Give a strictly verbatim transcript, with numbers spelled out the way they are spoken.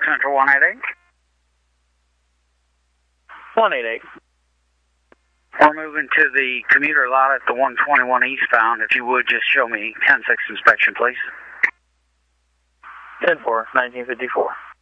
Central one eight eight. one eight eight. We're moving to the commuter lot at the one twenty-one eastbound. If you would, just show me ten six inspection, please. ten four, nineteen fifty-four.